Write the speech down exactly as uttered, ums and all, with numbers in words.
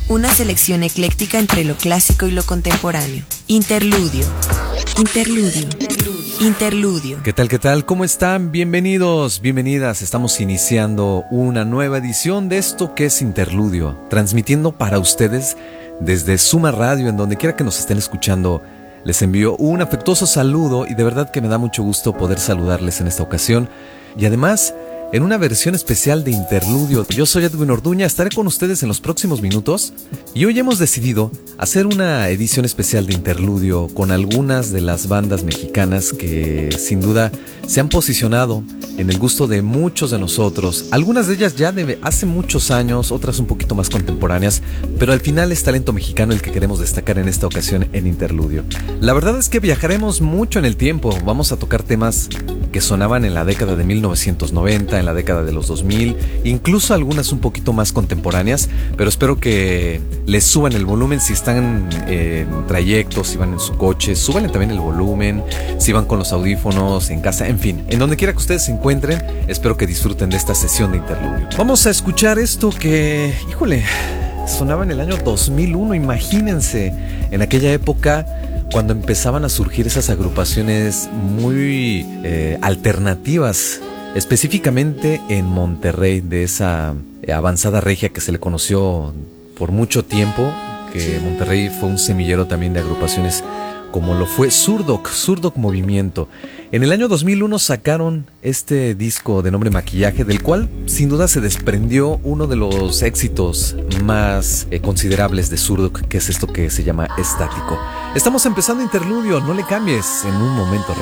Una selección ecléctica entre lo clásico y lo contemporáneo. Interludio. Interludio. Interludio. ¿Qué tal, qué tal? ¿Cómo están? Bienvenidos, bienvenidas. Estamos iniciando una nueva edición de esto que es Interludio, transmitiendo para ustedes desde Suma Radio, en donde quiera que nos estén escuchando. Les envío un afectuoso saludo y de verdad que me da mucho gusto poder saludarles en esta ocasión. Y además, en una versión especial de Interludio. Yo soy Edwin Orduña, estaré con ustedes en los próximos minutos y hoy hemos decidido hacer una edición especial de Interludio con algunas de las bandas mexicanas que sin duda se han posicionado en el gusto de muchos de nosotros. Algunas de ellas ya de hace muchos años, otras un poquito más contemporáneas, pero al final es talento mexicano el que queremos destacar en esta ocasión en Interludio. La verdad es que viajaremos mucho en el tiempo, vamos a tocar temas que sonaban en la década de mil novecientos noventa, en la década de los dos mil, incluso algunas un poquito más contemporáneas, pero espero que les suban el volumen si están en trayectos, si van en su coche, súbanle también el volumen, si van con los audífonos, en casa, en fin, en donde quiera que ustedes se encuentren, espero que disfruten de esta sesión de Interludio. Vamos a escuchar esto que, híjole, sonaba en el año dos mil uno, imagínense, en aquella época cuando empezaban a surgir esas agrupaciones muy eh, alternativas, específicamente en Monterrey, de esa avanzada regia que se le conoció por mucho tiempo, que Monterrey fue un semillero también de agrupaciones como lo fue Zurdok, Zurdok Movimiento. En el año dos mil uno sacaron este disco de nombre Maquillaje, del cual sin duda se desprendió uno de los éxitos más eh, considerables de Zurdok, que es esto que se llama Estático. Estamos empezando Interludio, no le cambies, en un momento